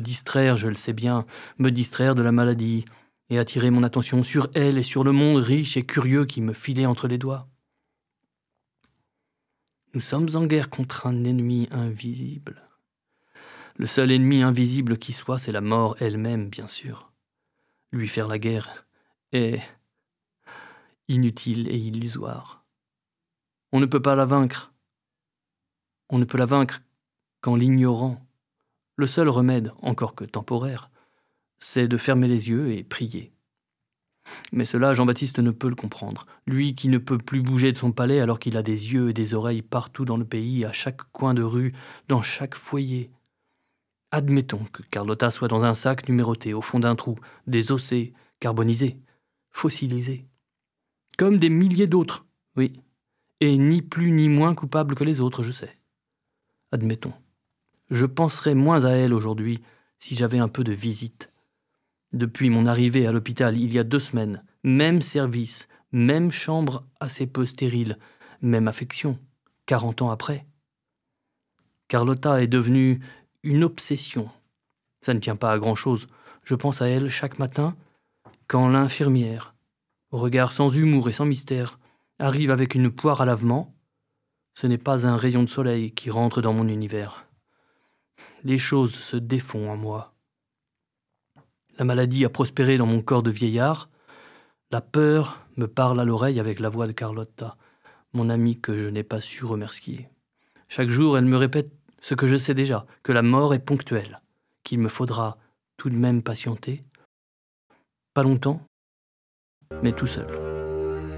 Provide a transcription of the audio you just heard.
distraire, je le sais bien, me distraire de la maladie et attirer mon attention sur elle et sur le monde riche et curieux qui me filait entre les doigts. Nous sommes en guerre contre un ennemi invisible. Le seul ennemi invisible qui soit, c'est la mort elle-même, bien sûr. Lui faire la guerre est inutile et illusoire. On ne peut pas la vaincre. On ne peut la vaincre qu'en l'ignorant. Le seul remède, encore que temporaire, c'est de fermer les yeux et prier. Mais cela, Jean-Baptiste ne peut le comprendre. Lui qui ne peut plus bouger de son palais alors qu'il a des yeux et des oreilles partout dans le pays, à chaque coin de rue, dans chaque foyer. Admettons que Carlotta soit dans un sac numéroté au fond d'un trou, désossé, carbonisé, fossilisé. Comme des milliers d'autres, oui. Et ni plus ni moins coupable que les autres, je sais. Admettons. Je penserais moins à elle aujourd'hui si j'avais un peu de visite. Depuis mon arrivée à l'hôpital il y a 2 semaines, même service, même chambre assez peu stérile, même affection, 40 ans après. Carlotta est devenue une obsession. Ça ne tient pas à grand-chose. Je pense à elle chaque matin quand l'infirmière, au regard sans humour et sans mystère, arrive avec une poire à lavement. Ce n'est pas un rayon de soleil qui rentre dans mon univers. Les choses se défont en moi. La maladie a prospéré dans mon corps de vieillard. La peur me parle à l'oreille avec la voix de Carlotta, mon amie que je n'ai pas su remercier. Chaque jour, elle me répète ce que je sais déjà, que la mort est ponctuelle, qu'il me faudra tout de même patienter. Pas longtemps, mais tout seul.